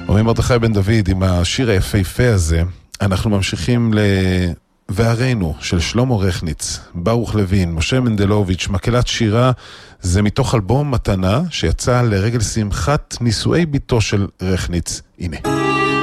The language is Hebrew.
אומר מרדכי בן דוד עם השיר היפהפה הזה. אנחנו ממשיכים וערינו של שלמה רכניץ, ברוך לוין, משה מנדלוביץ', מקהלת שירה. זה מתוך אלבום מתנה שיצא לרגל שמחת נישואי ביתו של רכניץ. הנה.